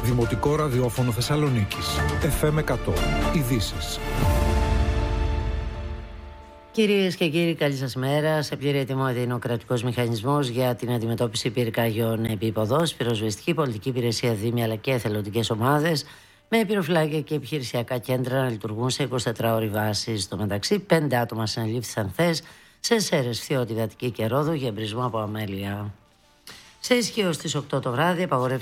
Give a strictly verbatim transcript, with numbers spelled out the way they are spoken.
Δημοτικό ραδιόφωνο Θεσσαλονίκης. εφ εμ εκατό. Ειδήσεις. Κυρίες και κύριοι, καλή σας μέρα. Σε πλήρη ετοιμότητα είναι ο κρατικός μηχανισμός για την αντιμετώπιση πυρκαγιών επί υποδός, πυροσβεστική, πολιτική υπηρεσία, δήμοι αλλά και εθελοντικές ομάδες με πυροφυλάκια και επιχειρησιακά κέντρα να λειτουργούν σε εικοσιτετράωρη βάση. Στο μεταξύ, πέντε άτομα συνελήφθησαν χθες σε Σέρρες, Φθιώτη, Αττική και Ρόδο για εμπρισμό από αμέλεια. Σε ισχύω στις οκτώ το βράδυ, απαγορεύτηκε